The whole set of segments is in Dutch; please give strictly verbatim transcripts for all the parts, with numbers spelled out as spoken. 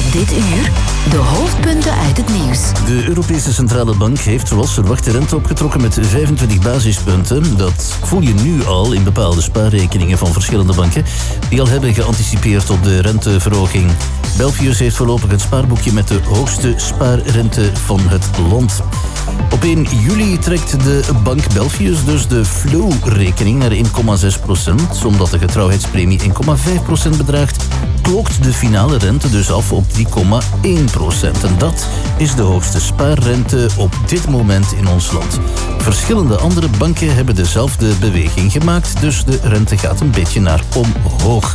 Dit uur de hoofdpunten uit het nieuws. De Europese Centrale Bank heeft zoals verwacht de rente opgetrokken met vijfentwintig basispunten. Dat voel je nu al in bepaalde spaarrekeningen van verschillende banken die al hebben geanticipeerd op de renteverhoging. Belfius heeft voorlopig het spaarboekje met de hoogste spaarrente van het land. Op één juli trekt de bank Belfius dus de flow-rekening naar één komma zes procent. Omdat de getrouwheidspremie één komma vijf procent bedraagt, klokt de finale rente dus af op drie komma één procent. En dat is de hoogste spaarrente op dit moment in ons land. Verschillende andere banken hebben dezelfde beweging gemaakt, dus de rente gaat een beetje naar omhoog.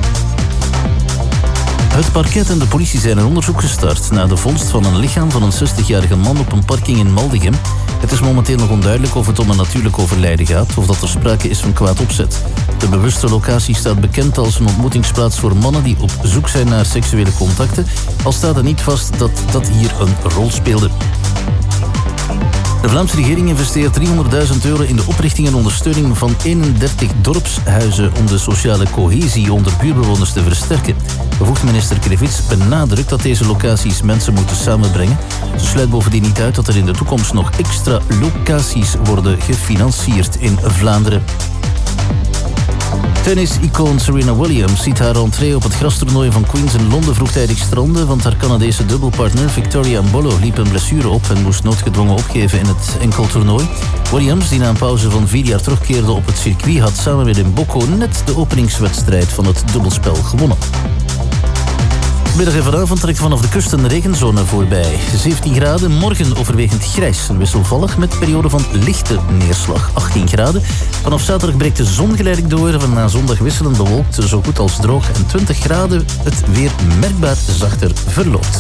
Het parket en de politie zijn een onderzoek gestart na de vondst van een lichaam van een zestigjarige man op een parking in Maldegem. Het is momenteel nog onduidelijk of het om een natuurlijk overlijden gaat of dat er sprake is van kwaad opzet. De bewuste locatie staat bekend als een ontmoetingsplaats voor mannen die op zoek zijn naar seksuele contacten, al staat er niet vast dat dat hier een rol speelde. De Vlaamse regering investeert driehonderdduizend euro in de oprichting en ondersteuning van eenendertig dorpshuizen om de sociale cohesie onder buurtbewoners te versterken. Bevoegd minister Krevits benadrukt dat deze locaties mensen moeten samenbrengen. Ze sluit bovendien niet uit dat er in de toekomst nog extra locaties worden gefinancierd in Vlaanderen. Tennis-icoon Serena Williams ziet haar entree op het grastoernooi van Queens in Londen vroegtijdig stranden, want haar Canadese dubbelpartner Victoria Mbolo liep een blessure op en moest noodgedwongen opgeven in het enkeltoernooi. Williams, die na een pauze van vier jaar terugkeerde op het circuit, had samen met Mboko net de openingswedstrijd van het dubbelspel gewonnen. Middag en vanavond trekt vanaf de kust een regenzone voorbij. zeventien graden, morgen overwegend grijs en wisselvallig met periode van lichte neerslag. achttien graden. Vanaf zaterdag breekt de zon geleidelijk door. Van na zondag wisselend bewolkt, zo goed als droog. En twintig graden, het weer merkbaar zachter verloopt.